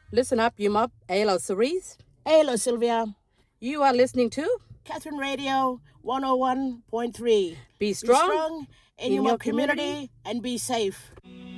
Listen up, you mob. Hello, Cerise. Hello, Sylvia. You are listening to Catherine Radio 101.3. Be Strong in your community and be safe.